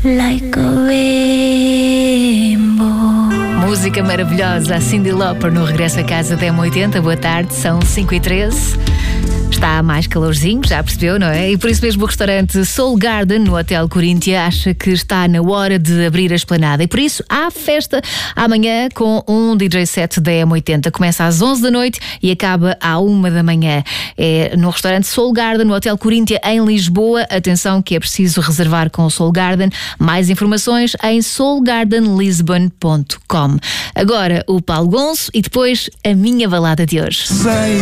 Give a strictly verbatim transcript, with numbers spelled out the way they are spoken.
like a rainbow. Música maravilhosa, a Cyndi Lauper no Regresso a Casa da M oitenta. Boa tarde, são cinco e treze. Está mais calorzinho, já percebeu, não é? E por isso mesmo o restaurante Soul Garden, no Hotel Coríntia, acha que está na hora de abrir a esplanada. E por isso há festa amanhã com um D J set da M oitenta. Começa às onze da noite e acaba à uma da manhã. É no restaurante Soul Garden, no Hotel Coríntia, em Lisboa. Atenção que é preciso reservar com o Soul Garden. Mais informações em soul garden lisbon ponto com. Agora o Paulo Gonço e depois a minha balada de hoje. Sei